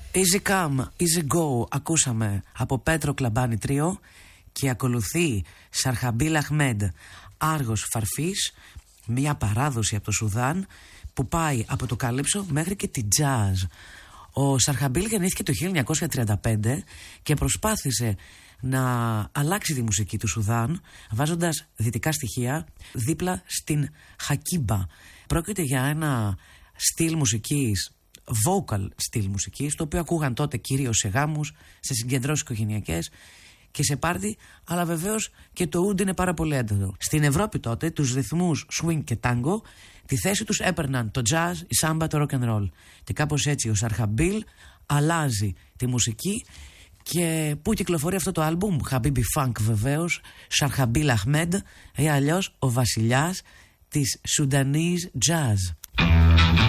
Easy Come, Easy Go ακούσαμε από Πέτρο Κλαμπάνη Τρίο και ακολουθεί Σαρχαμπίλ Αχμέντ, Άργος Φαρφής, μια παράδοση από το Σουδάν που πάει από το κάλυψο μέχρι και τη jazz. Ο Σαρχαμπίλ γεννήθηκε το 1935 και προσπάθησε να αλλάξει τη μουσική του Σουδάν βάζοντας δυτικά στοιχεία δίπλα στην χακίμπα. Πρόκειται για ένα στυλ μουσικής, vocal στυλ μουσικής, το οποίο ακούγαν τότε κυρίως σε γάμους, σε συγκεντρώσεις οικογενειακές και σε πάρτι, αλλά βεβαίως και το ούντ είναι πάρα πολύ έντονο. Στην Ευρώπη τότε τους ρυθμούς swing και tango τη θέση τους έπαιρναν το jazz, η samba, το rock and roll. Και κάπως έτσι ο Σαρχαμπίλ αλλάζει τη μουσική. Και πού κυκλοφορεί αυτό το άλμπουμ? Habibi Funk βεβαίως, Σαρχαμπίλ Αχμέντ ή αλλιώς ο βασιλιάς της Σουδανής jazz.